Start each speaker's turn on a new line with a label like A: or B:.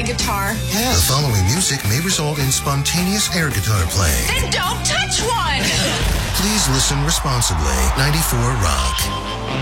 A: guitar?
B: Yeah. The following music may result in spontaneous air guitar playing.
A: Then don't touch one!
B: Please listen responsibly. 94 Rock.